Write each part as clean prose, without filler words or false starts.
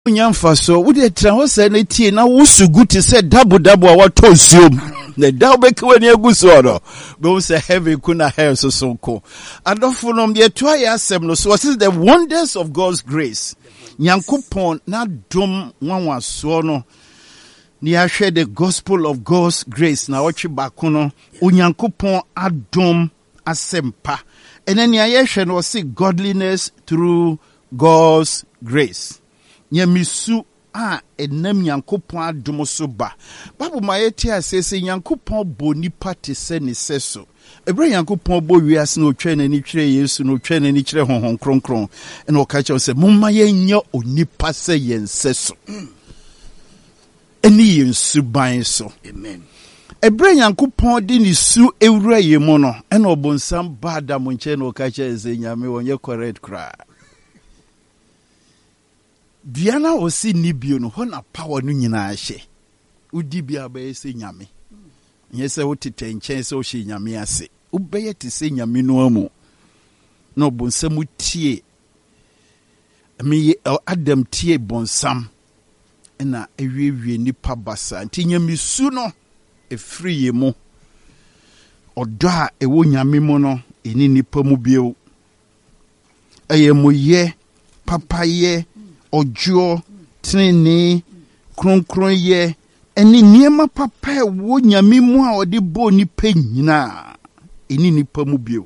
Nyamfa so wo de tra ho se na tie na wo sugu te se dabo a wato suom na dawo be kwani aguso no be wo se heaven kuna hell so ko adofo no de to ayasem no so what is the wonders of God's grace Nyankopon na dom nwanwaso no ni ahwe the gospel of God's grace na ochi bako no Onyankopon adom asempa enani ayehwe no say godliness through God's grace. Nyamisu enam Nyankopon adom so ba. Bible ma yeti asese Nyankopon bo nipa te se ne seso. Ebre Nyankopon bo wiase no twa na ni twere Yesu no twa na ni kyere honhon kronkron. E no ka kye se momma yenya onipa se yenseso. Eni yensu ban so. Amen. Ebre Nyankopon di ni su ewura yemu no e no bonsam ba da mo nche no ka kye se nyame wonye correct kra. Diana osi nibio no hona power no nyina ahye udi bia ba se nyame nyese wotete nchen se o hye nyame ase ubeye te se nyame no amu no bonsam tie me Adam tie bonsam na ewie nipa basa nti nyame su no efri yemu odo a ewo nyame mu no eni nipa mu bio ayemoye papaye ojo trene kronkron ye eni niema papa wo nyame mu a ode bo nipa nyina eni nipa mu bio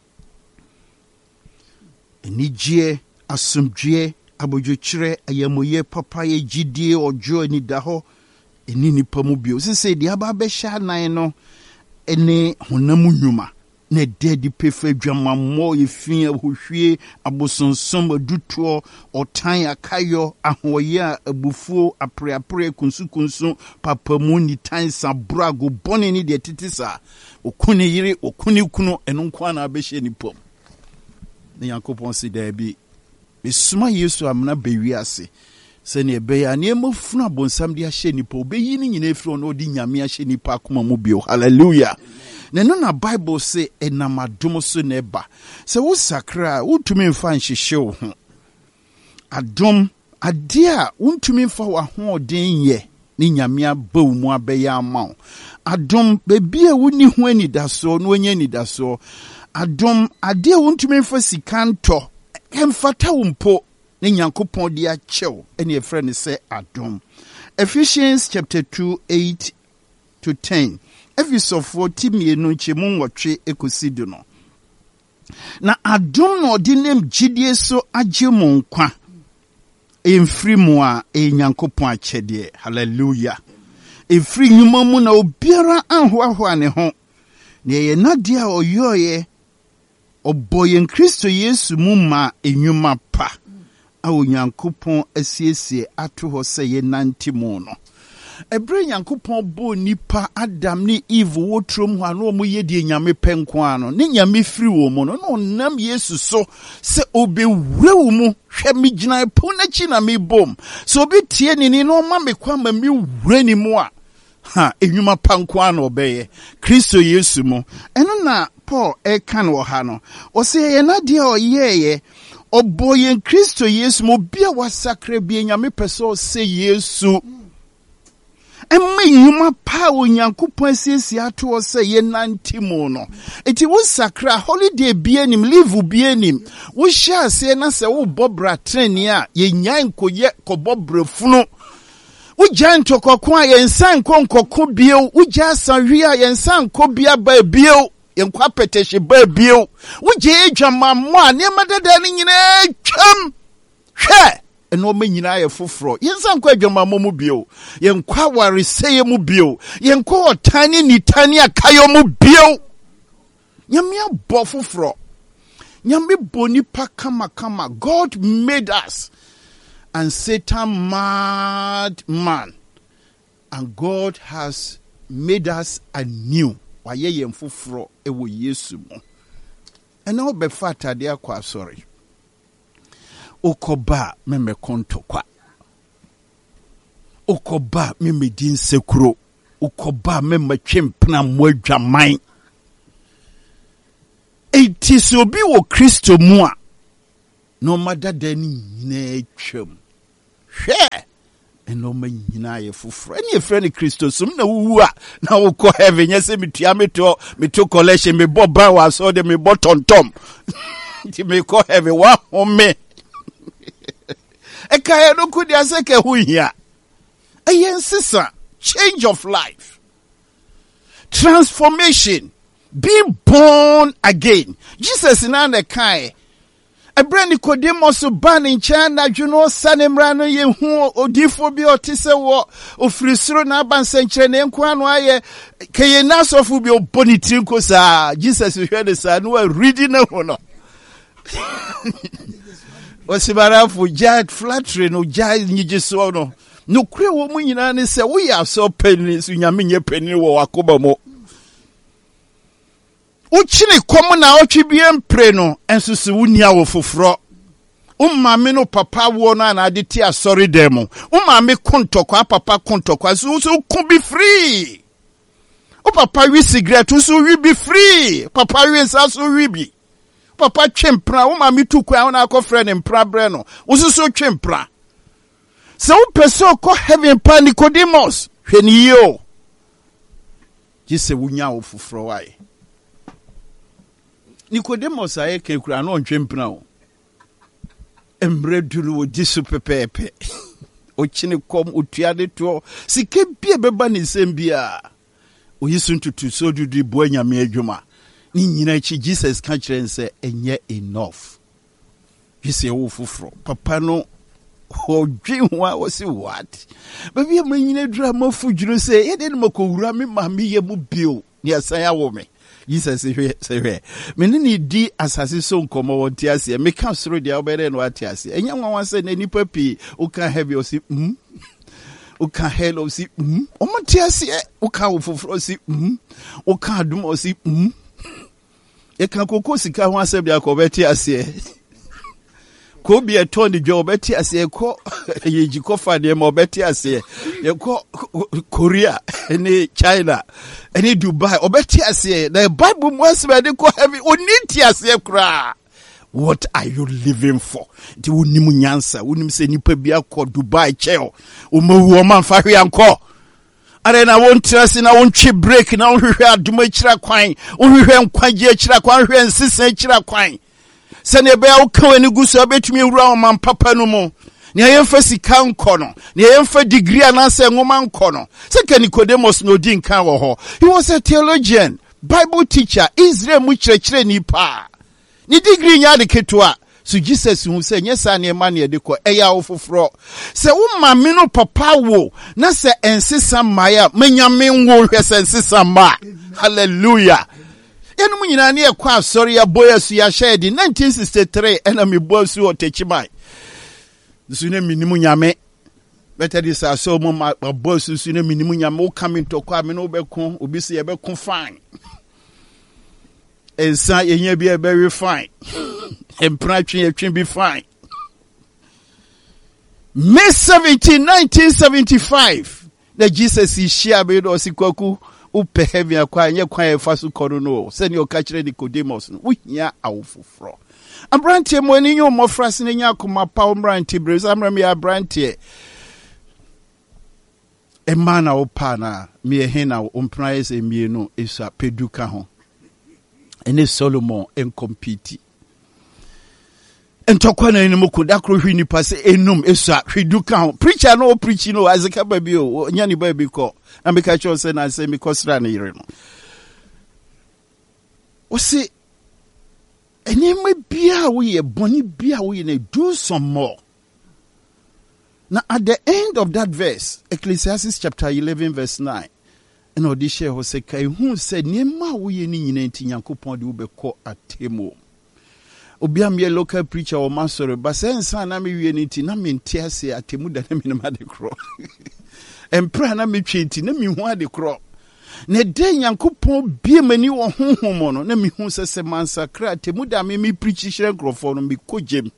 eni gie asomdwe abodwokyere ayamoye papa ye gidie ojo ni daho eni nipa mu bio sese dia ba be hya nan no eni honamu nnwuma ne dedi pefe dwamammo yefin ahohwie abosonsom aduto otan akayo ahoye abufuo apreapre kunsu papamu ni tan sabrago bone ni de titisa okuni yire okuni kunu eno nkwa na abehye ni pom ne Yakobon si da bi besuma Yesu amna bewiase se ne be ya ne mafunu abonsam de ahye ni pom be yi ni nyina efro no odi nyame ahye ni pa akoma mu bio hallelujah. Neno na Bible say enamadom so neba. Se wo sakra wutumi mfa nhihye wo ho. Adom ade a wutumi mfa wa ho odin ye ni nyame aba wo mu abeya ama. Adom bebi a woni ho anidaso no anya anidaso. Adom ade a wutumi mfa sikanto emfata wo mpo ne Nyankopon de achew ene efre ne se adom. Ephesians chapter 2:8-10. Efisofo timienu chemu nwotwe ekosidu no. Na adom no odinem gidie so agye mo nkwa. Emfiri mu a Nyankopon achede. Hallelujah. Emfiri nyuma mu na obiara anhoahoa ne ho. Ne ye nade a oyoye oboye Kristo Yesu mu ma enyuma pa. A Nyankopon asiesie ato ho se ye nantimo no. Ebre Nyankopon bo nipa Adam ni Eve wotrom ho ano mo yedie nyame penko ano ne nyame firi wo mo no no nam Yesu so se obewure wo mu hwe me gina po na chi na me bom so obi tie ni no ma me kwa ma me wure ni mu a ha enwuma panko ano obeye Kristo Yesu mo eno na Paul kan wo ha no o se ye na de o yeye oboye Kristo Yesu mo bia wasakra bia nyame peso se Yesu Emme nyuma pa Onyankopon asiesie ato se ye nantimo no. Eti wo sakra holiday bienim leave bienim. Wo hia se na se wo bobra treni a ye nyan koye kobobra funu. Wo gyan tokoko a ye nsan konkoko bio, wo gya sanhwe a ye nsan kobia ba bio, ye nkwa petehye ba bio. Wo gye adwamammo a ne madada ne nyina twam. Hwe eno manyina ye foforo yensa nkwa adwamammo mu bio yenkwa wareseye mu bio yenkwa otani ni tani akayo mu bio nyame abo foforo nyame boni pa kama God made us and Satan mad man and God has made us anew waye yen foforo ewo Yesu mu ena obefa atade akwa sorry Okoba meme kontokwa. Okoba meme din sekuro. Okoba meme chempna mwadwaman. Eti so bi wo Kristo mu a no matter dani nyina twam. hwɛ ɛnɔma nyinaa yɛ foforɔ ɛne yɛfrɛ no Kristosom na wowu a na wokɔ heaven nyɛ sɛ metua meto collection mebɔ ban wɔ asɔ de mebɔ tɔntɔm nti mekɔ heaven wahome ɛkaeɛ no ko deɛ sɛ ka ho hia ɛyɛ nsesa change of life transformation being born again. Jesus na ne kae Ebra Nicodemus ban in China, Juno Sanemrano ye who odifo bi otise wo ofrisuro na ban senkyere ne nkwan aye keye naso fu bi obonitri nkosa Jesus hwe de sa no reading na ho no osibarafu jet flattery no jai nyigiso no no kure wo mu nyina ne se wo ya so penni so nyame nye penni wo akoba mo uchini komu na otwi biem pre no enso se wunia wo foforo umame no papa wo na na ade ti asori dem umame kontokwa papa kontokwa so ku be free o papa wi cigarette so wi be free papa wi sa so wi bi papa twempra umame tukwa na akofre ne mpra bre no wo so twempra se wo peso ko heaven pa Nicodemus hweni yo gise wunya wo foforo wai Nicodemus aye kekura no ntwempna o emreduru wo disu pepepe o chine kom otuade to sike bia beba ne sembia o yisuntutu so dudu bo anyame adwuma ni nyina chi Jesus ka kire nse enye enough yise wo foforo papa no o dwinwa wo si what baby am nyina dura mafudwuru se ye de no makowura me ma me ye mu bio ne asan ya wo me Jesus say menini di asase so nkomo wonti ase me ka soro dia obere no ati ase enya nwanwa se na nipa pi o ka heavy o si o ka hell o si o moti ase o ka ofoforo si o ka adum o si e kan kokko sika ho ase bia ko beti ase ko bi eto ni jo beti ase ko yeji ko fa de mo beti ase ye ko Korea ni China ni Dubai obeti ase the Bible must be de ko heavy oniti ase kra. What are you living for? Ti wonimu nyansa wonim se nipa bi akọ Dubai cheo o mawu o man fa hwe anko are na won trase na won twi break na won hwehwe aduma kira kwan won hwehwe nkwaje kira kwan hwehwe nsisa kira kwan se ne be a woka ani guso betumi wura o man papa no mu ne yemfa sika nko no ne yemfa degree anase nwoma nko no se ka Nicodemus no di nkan wo ho. He was a theologian, Bible teacher, Israel mu kirekire ni pa ni degree nya de ketua so Jesus hu se nyesa ne ma ne de ko eya wo foforo se wo mame no papa wo na se ensesa maya manyame nwo hwe se ensesa ma. Hallelujah. Enum nyina ne ekwa asori ya boya su ya shedi 1963 ena me bosu o techimai sune minimu nyame better this so mo bosu sune minimu nyame o come into kwa me no bekon obi se ye bekon fine ensa yenya bi e very fine empra twen etwen bi fine. May 17 1975 the Jesus is share be do sikwaku upe heavy akwa nye kwa efasu kono no se ni okachire Nicodemus no wuhia awofoforo abrantie mo ni nyo mofrase ne nya akoma pa omrantie brez amram ya abrantie emana opa na me ehena ompraise emienu esa peduka ho ene Solomon en compete entokwa na enimu kuda kro hwi nipa se enum esa hweduka ho preacher no preach no azeka baby o nya ni baby ko na me ka cho se na se me kosra na yire no o se enema bia wo ye boni bia wo ye na do some more. Now at the end of that verse, Ecclesiastes chapter 11 verse 9, and Odisha Hoseka who said nema wo ye ni nyina nti Nyankopon de wo beko atemo obiam ye local preacher or master but sense na me wie nti na me ntiase atemu da na me ma de kro empra na me twi nti na me hu ade kro ne de Nyankopon bie mani wo honhom no na me hu sese mansakra atemu da me preach hire krofo no me kogem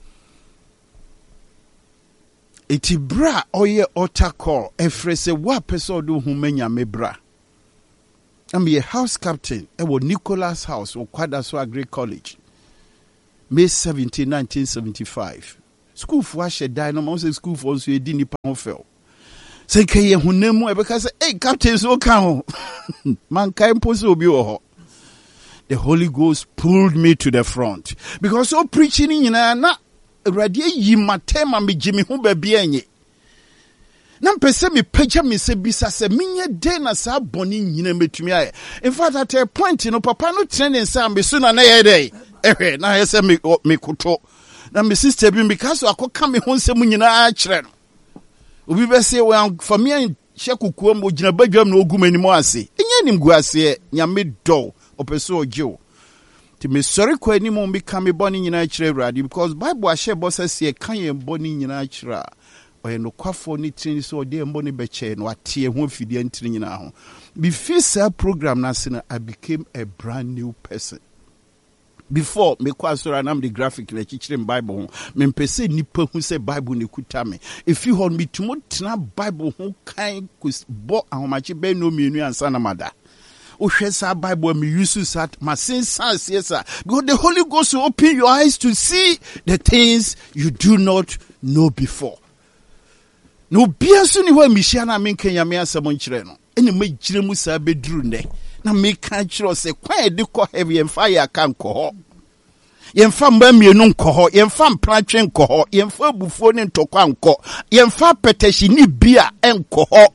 eti bra oye otakor efrese wa pesodo hu manya me bra am ye house captain e wo Nicholas House o Kwadaso Agri College May 17 1975 school for a dino, most school for us, you didn't fell. Say, Kay, who name because, hey, Captain, so come. Mankind pose will be a the Holy Ghost pulled me to the front. Because so preaching in na radie yi matema me Jimmy ho ba bia nye. Na mpese me pagya me se bisa se menye den na sa boni nyina metumi aye. In fact at a point no papa no training say me so na ye dey. Na ye se me koto. Na me sister bi because akoka me ho nsem nyina a kire no. Obi be say we for me hye kukuo mo gina badwam na ogum animo ase. Enye nim gu ase nyame do. Opeso ojo ti me sori kwa ni mo mbika me boni nyina kire awurade because bible ahye bo sese kan ye boni nyina kire oye no kwafo ni tin so de mboni beche no ate ho afidie ntiri nyina ho before that program na se I became a brand new person. Before me kwa sora na the graphic le chichire bible ho me mpese nipa hu se bible ne kuta me if you hold me to tena bible ho kan bo ahomache be no mienu ansa na mada. Ushesa Bible me use that my sense yes because the Holy Ghost will open your eyes to see the things you do not know before. No biasu ni wa mishia na menka nyame asemo nkyere no ene magire mu sa beduru ne na meka kyerɛ se kwan de kɔ heavy and fire kan kɔ hɔ yemfa mba mienu nkɔ hɔ yemfa mpratwe nkɔ hɔ yemfa bufuo ne ntɔkwa nkɔ yemfa petashi ni bia enkɔ hɔ.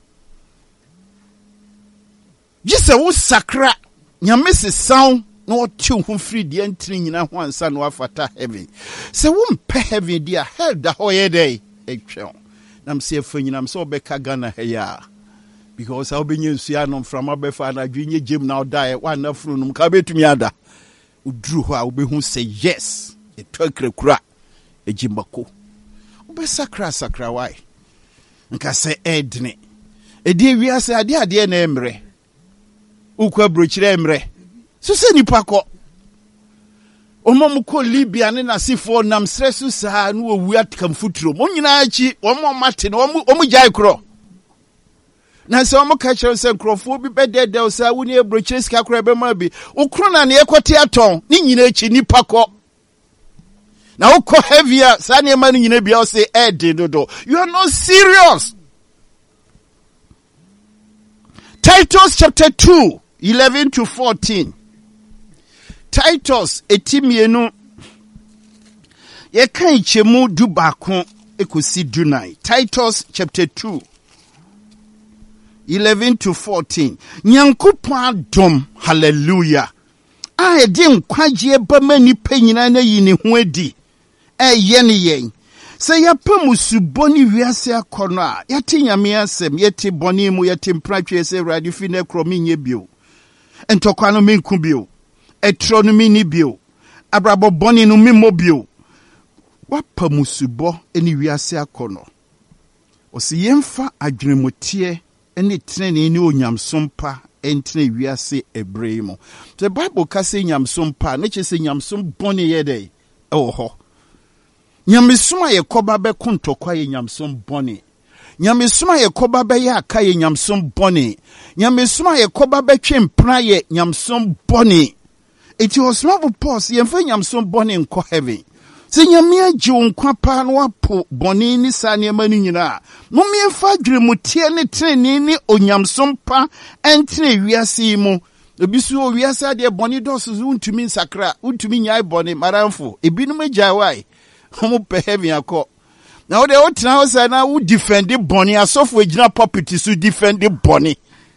Jise wo sakra nyame se sound no ti ho free de antri nyina ho ansa no afata heaven se wo mpe heaven dia hell da ho ye dey etwe nam se afa nyina so obeka Ghana heya because how benye nsu anom from abefa na dwenye gem na odai one na funu num ka betumi ada uduru ho a obehu say yes etwakrakura ejimbako obe sakra why nka se edne edi wiase ade na emre ukwa brochire emre so se nipa ko omom ko Libya ne nasifo nam sresu sa no owu atkam futuro mo nyina achi omom mate no omu jai kro na se omo ka kire se nkrofo bi bedede o sa woni brochire sika kro be ma bi ukro na ne ekote aton ni nyina achi nipa ko na ukọ heavier sa ne ma ni nyina bia o se dodo you are not serious. Titus chapter 2 11 to 14. Titus etimienu ye kan chemu du bakon ekosi dunai. Titus chapter 2 11 to 14. Nyankopon dom hallelujah. A edi nkwaje ba mani panyina na yi ne ho adi. Eye ne yen. Se ya pamusu boni wiase akono a yati nyame asem yati boni mu yati mpratwe se radio fi ne kromi nye bio. Entokwa no menku bio. Etro no mini bio. Abrabo boni no mimo bio. Wa pamusu bo eni wiase akono. Osi yemfa adwenemotie eni trene ni onyamsompa entene wiase ebremo. The Bible ka se nyamsompa ne che se nyamsom boni yede ho. Nyamesuma ye koba be kuntokwa ye nyamsom boni. Nyamesuma ye koba be ya aka ye nyamsom boni. Nyamesuma ye koba be twempra ye nyamsom boni. Eti osmabu pos ye mfa nyamsom boni nko heaven. Se nyame agye nkwa pa no apo boni ni sa ne mani nyina. Mo me mfa dweremutie ne treni ni onyamsom pa entene wiase mu. Ebisu o wiase ade boni dosu untumi nsakra, untumi nyai boni maramfo. Ebinum agya wai. Homo pe heaven akọ. Na ode o tena ho say na wo defend boni asofo egina puppet so defend boni.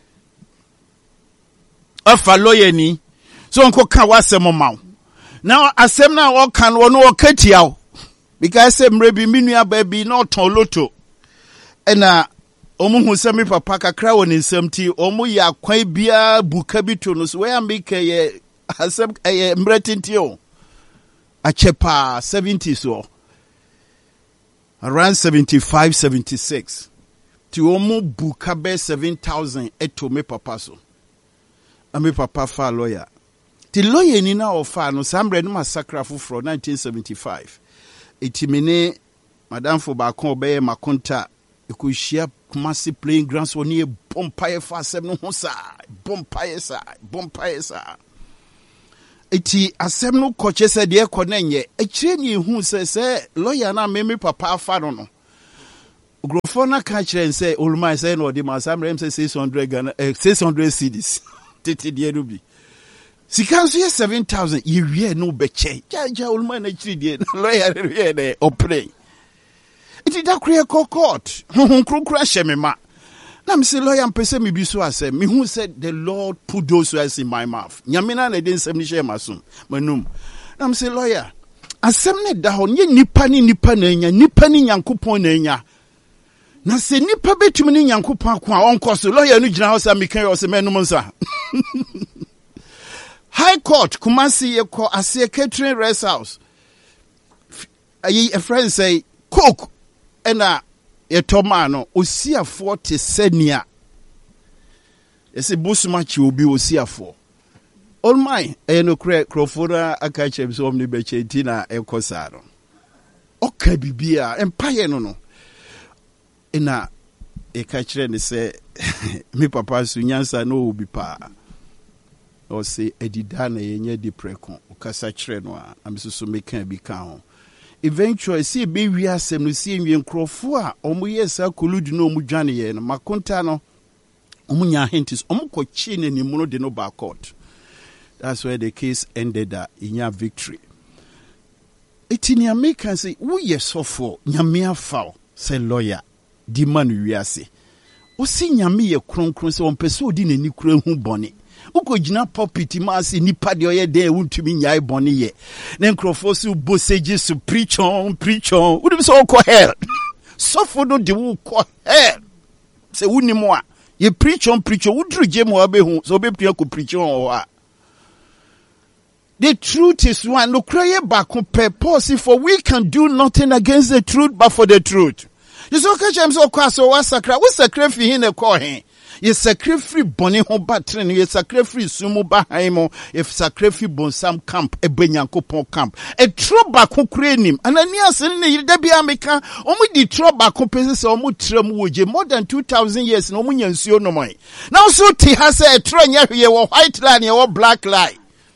Afa lawyer ni. So onko ka wasem maw. Now asem na o kan wo no o katia o. Because say mrebi minua ba bi na oton loto. Ena omu hu se me papa kakra woni nsam ti omu ya kwan bia buka bi to no so we am be ye asem mretinti o. Achepa 70 so around 75 76 ti omo buka be 7,000 eto me papa so ame papa fa lawyer ti lawyer ni na ofa no sambre no masakra foforo 1975 etimene madam fo ba kon be makonta ekuhia Kumasi playing grounds woni e bompaye fa asem no ho sa bompaye sa eti asem no koche se de konenye ekire ni hu se lawyer na meme papa afa no grofo na ka kire se olumai se no de masam rem se 600 Ghana 600 cedis tete de no bi sika so ye 7,000 ye wie no be che ja olumai na kire de lawyer wie de opre eti da kure court hun krokra shemema na me say lawyer mpese me bi so asem me hu said the Lord put those words in my mouth nyamina na de nsem ni share masum manum na me say lawyer asem ne da ho nye nipa na nya nipa ni Nyankopon na nya na se nipa betumi ni Nyankopon ko a onko so lawyer no gina ho sa me kan yo se menum nsa High Court Kumasi ye ko ase catering rest house a friend say cook ena etomano osiafo te senia ese busuma chi obi osiafo all my eno crofora aka chem so omni beche tina ekosaro oka bibia empire no ena eka kire ne se mi papa su nyansa no obi pa o se edida na yenye di preko okasa kire no a amisusu meka bi ka ho eventually see be we asem no see enwe nkrofo a omo yesa koludu no omo dwane ye no makonta no omo nya hints omo kochi ne ni muno de no back court. That's where the case ended in victory. Etini American say we yesofo nyame afa say lawyer di man wiase o si nyame ye kronkron se on pese odi nani kura hu bone uko gina pulpit ma se nipa de oye de wuntumi nyai bone ye na nkrofo se boseji su preach on we so ko hell sofo no de wo ko hell se wuni mo a ye preach on wudru je mo abehu so be pia ko preach on o a. The truth is one. No cry back purpose for we can do nothing against the truth but for the truth. You so catch him so kwaso wa sakra. We sakra fi hin e ko hen. Ye sakra free boni ho batren. Ye sakra free sumu ba haimo. Ye sakra free bonsam camp. E benyankopon camp. E tro back ho kure nim. Anani asen ne yide bia meka. Omu di tro back ho pese se omu trem woje more than 2,000 years na omu nyansuo no moy. Now so ti ha se e tro nya hwe wo white line ye wo black line.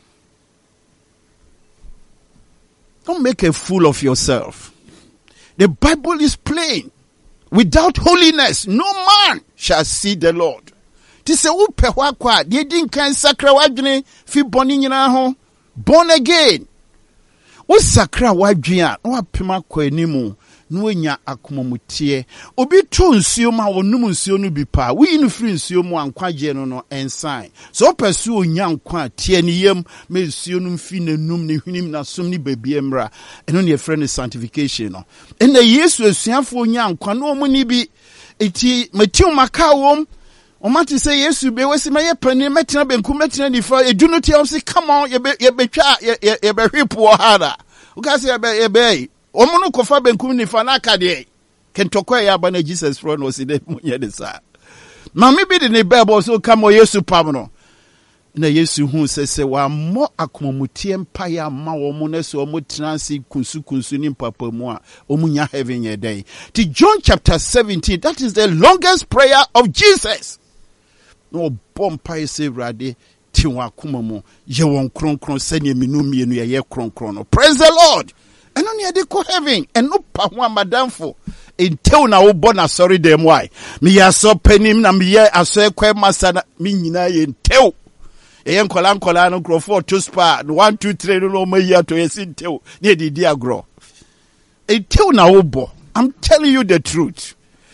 Don't make a fool of yourself. The Bible is plain. Without holiness, no man shall see the Lord. Tise upe wakwa, die din kan sakra wadwene fi boni nyina ho. Born again. O sakra wadwene a wapema kwa animu. Nwenya akomamutie obi to nsuo ma wonum nsuo no bi pa wi no free nsuo mu ankwaje no ensign so pesu onya nkwa tie ne yam me nsuo no mfi nanum ne hwinim na som ne babie mra eno ne friend sanctification no ena yesu asuafo onya nkwa no mu ni bi eti matiu makawom omati say yesu be wesi maye pani metina benku metina nifa edu no tie say come on ye betwa ye be hwepo hara ukase ye be omuno kofa benkum ni fa na kade kentokwa ya ba na Jesus friend was in munye de sa mami bi de ne bible so kamo yesu pam no na yesu hu se wa mo akomutie mpa ya ma wo mo na so mo transi kunsu ni papa mu a omunya heaven ye den to John chapter 17 that is the longest prayer of Jesus no bompa se rade ti wa komamu ye won kronkron sane minumie no ye kronkron no praise the Lord. And only they go heaven and no power madam for until now born a sorry them why me ya so penim na me ya aso ekwa masana me nyina ye ntew e nkola no grofo to spa 1 2 3 no ma ya to yes ntew ne di agro until now bo I'm telling you the truth.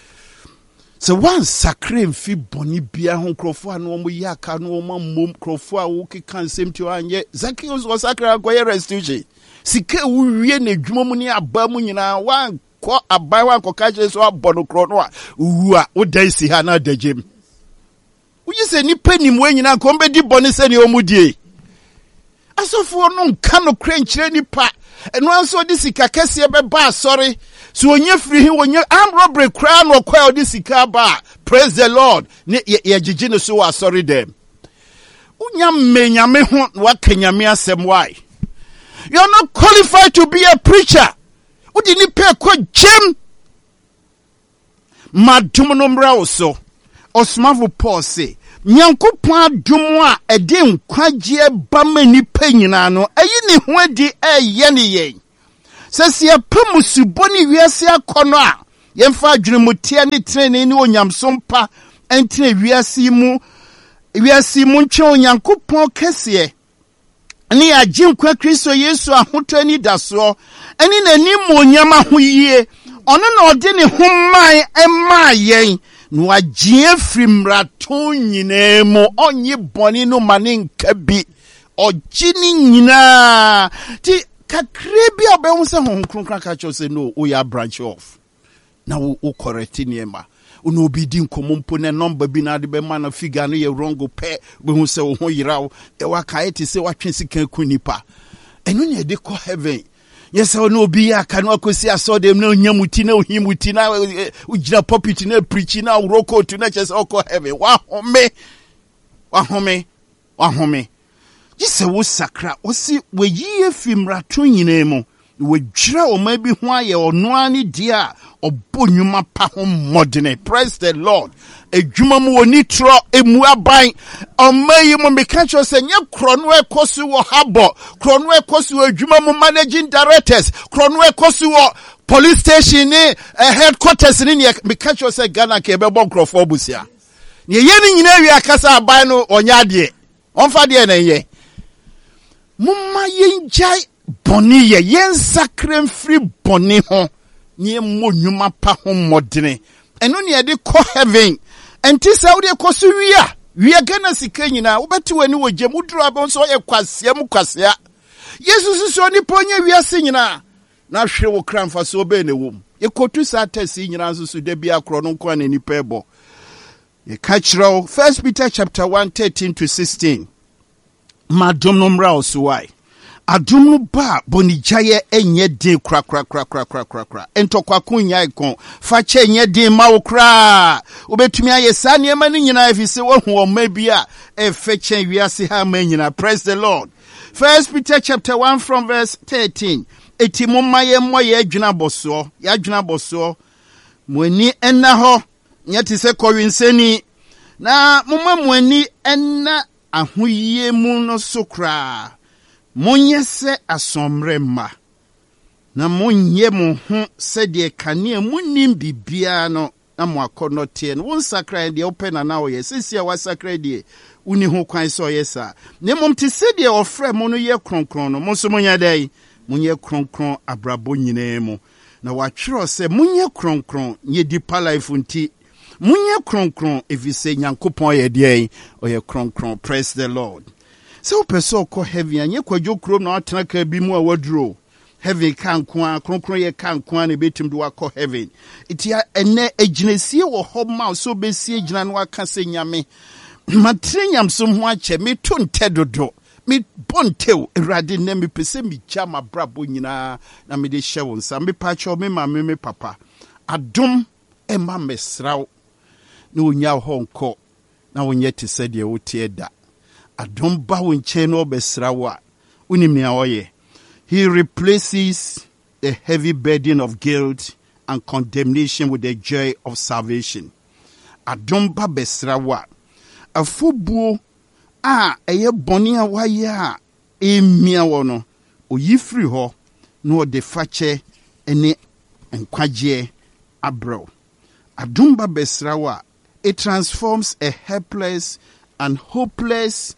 So one sacred fi boni bia ho krofo no mo ya ka no mo mom krofo a wo keka nsem ti anye Zacchaeus was sacred go restitution sike wuwie na dwuma mu ni aba mu nyina wan ko abai wan ko ka je so abono kro no a wu a wo dan si ha na dajem uji se ni panim we nyina ko mbedi boni se ni omudie asofo no nka no kra nkyire ni pa eno anso di sika kese be ba sorry so onye free hin onye am robbery kra no kwa di sika ba praise the Lord ne ye gigi no so wa sorry them unya menyame ho wa kanyame asem why. You're not qualified to be a preacher. Who didn't pay kwa gem? Madumunomra also. Osmavu Paul say, Nyankopɔn adom a ɛde nkwagye ba ma nipa nyinaa no ɛyi ne ho adi ɛyɛ ne yɛn. Sɛ yɛpɛ musubɔ ne wiase akɔ no a yɛmfa adwenemuteɛ ne trenee ne onyamsompa ɛntene wiase mu ntwe Onyankopɔn kɛseɛ ne yɛagye nkwa Kristo Yesu ahotɔ ani da soɔ ɛne n'anim onyam ahoyie ɔno na ɔde ne ho man ɛmaa yɛn na wagye firi mmarato nyinaa mu ɔnye bɔne no ma ne nka bi ɔgye ne nyinaa ti kakra bi a ɔbɛhu sɛ Honhom Kronkron ka kyerɛ sɛ no woyɛ a branch off na wo correct nneɛma ono obi di nkomo mpo ne number bi na de be ma na figure no ye wrong pɛ be hu sɛ wo ho yiraw e wa kae te sɛ watwe sika ku nipa eno ne de kɔ heaven yes ono obi ya ka no akosi asɔdem na onyamuti na ohimuti na ugira pulpit na preach na roko to na kyɛ sɛ ɔkɔ heaven wa home gise wo sakra osi weyi efimrato nyina mu wodwira o ma bi ho ayɛ ɔno ani dia ɔbɔ nnwuma pa ho modene. Praise the Lord. Edwuma mu oni tro emu aban ɔmayi mu meka kyerɛ sɛ nye krono ekosu wɔ habo krono ekosu wɔ edwuma mu managing directors krono ekosu wɔ police station ne headquarters ne meka kyerɛ sɛ Ghana ke bɛbɔ nkrɔfo busia ne ye ne nyina wi akasa aban no ɔnya ade ɔmfa de na ye mumma yenjai bɔne yɛ yɛnsakra mfiri bɔne ho ne yɛmmɔ nnwuma pa ho mmɔdene ɛno ne yɛde kɔ heaven ɛnti sɛ wode kɔ so wia Ghana sika nyinaa wobɛte w'ani wɔ gyam woduru abɛn so ɔyɛ kwasea Yesu susu onipa onye wiase nyinaa na hwere wo kra mfa so obɛ ne wom yɛkɔtu saa tesi nyinaa so da bi akorɔ no nko na nipa ɛbɔ yɛka kyerɛw 1 Peter chapter 1:13-16 madom no mmra ɔsowai adom no ba bonijaye enye din kra entokwaku nyai kon fa che enye din ma wo kra obetumi aye sa niema ni nyina efise wo hu o ma bi a efe chen wiase ha ma nyina. Praise the Lord. 1 Peter chapter 1 from verse 13 eti momma ye moye adwuna boso ya adwuna boso moani enna ho nyati se kɔwinseni na momma moani enna ahoyie mu no so kra monye se asomre ma na monye mo ho se de kane munim bibia no na mo akono tie no won sakra de open na oye sisia wa sakra de uni ho kwan so yesa ne mom te se de ofre mo no ye kronkron no mo so monya dai monye kronkron abrabo nyina mu na wa twero se monye kronkron ye deeper life nti monye kronkron efise Nyankopon ye de oye kronkron. Praise the Lord. So person ko heaven anye kwadwo krom na atena ka bi mu a waduro heaven kan kwa kronkron ye kan kwa na betim do akọ heaven itia ene aginesie wo ho ma so besie gina no aka se nyame matrenyam so ho ache me to ntedodo me bontew erade na me pese me chama brabo nyina na me de hye won sa me pa cho me ma me papa adom e ma mesraw na onya ho nko na wonye te se de wo tie da adom ba wo nche no besra wa unim ne oye. He replaces the heavy burden of guilt and condemnation with the joy of salvation. Adom ba besra wa afobuo a eye boni a wa ya emia wo no oyifri ho na o de fache ene enkwagye abro. Adom ba besra wa it transforms a helpless and hopeless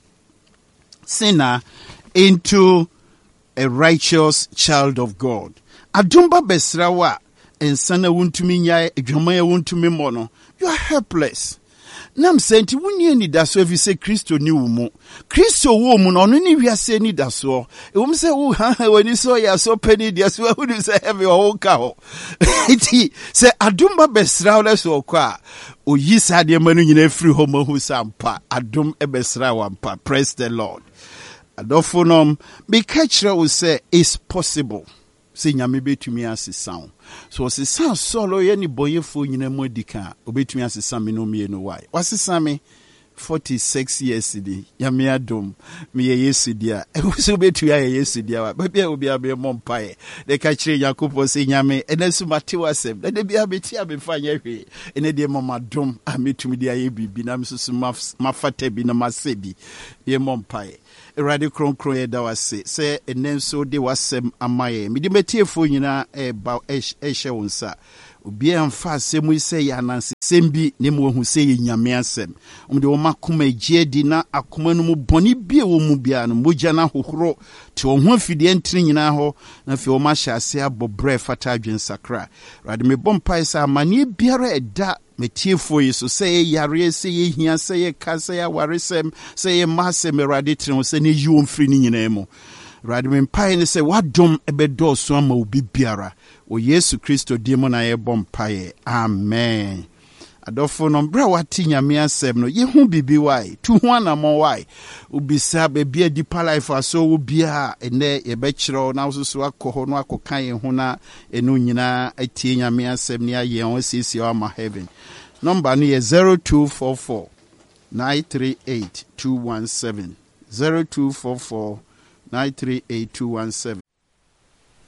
sinner into a righteous child of God. Adumba besrawa ensana wuntumi nyai edwama ya wuntumi mono. You are helpless. Nam senti wunye ni daso evi se Kristo ni umu. Kristo wo mu no ni wiase ni daso. Ewum se wo ha wani so ya so peni dia so hu ni se heavy o ka ho. Iti se adumba besrawa le so kwa oyi sa de manu nyina free ho mahu sampa adum ebesrawa mpa. Praise the Lord. Adofonom be catcher will say it's possible. Say nyame betumi asesa. So asesa solo ye ni boyefo nyina modika obetumi asesa me no me no why. Wasesa me 46 years di yame adom me ye Yesu dia e so betu ya Yesu dia wa ba bia obi abe mompae de ka kire Yakobɔ se nyame enesu mate wasem de bia beti abefa nya hwe ene de mama dom ametumi dia ye bibi na msusu mafata bi na masebi ye mompae Erade kronkron ye da wase se enenso de wasem amaye me de metiefo nyina ba ehye wonsa obi amfa asem ise ya nanse sembi ne mo hu se ye nyame asem de wo makoma gie di na akoma no mu boni bie wo mu bia no mogya na hohoro te wo ho afide ntiri nyina ho na fe wo ma hya ase abobre fata adwen sakra rade me bompa isa amane biara eda metiefo yi so se ye yare se ye hia se ye ka se ya waresem se ye masem rade tiri se ne yi wo mfiri ni nyina mu rade me mpa ne se wadom ebedo so ama obi biara o Yesu Kristo di mo na ye bompaye amen adofo no bra wati nyame asem no ye hu bibi wai tu hu anamo wai ubisa be bia deeper life aso wo bia ene ye be kiro na so akọ no akọka ye hu na enu nyina atie nyame asem ne aye on sisi o ama heaven number no ye 0244 938 217 0244 938 217